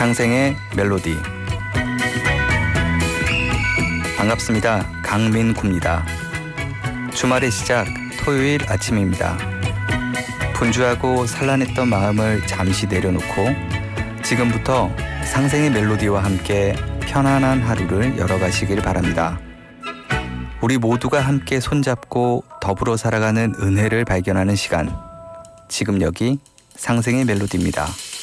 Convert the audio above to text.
상생의 멜로디. 반갑습니다. 강민구입니다. 주말의 시작 토요일 아침입니다. 분주하고 산란했던 마음을 잠시 내려놓고 지금부터 상생의 멜로디와 함께 편안한 하루를 열어가시길 바랍니다. 우리 모두가 함께 손잡고 더불어 살아가는 은혜를 발견하는 시간. 지금 여기 상생의 멜로디입니다.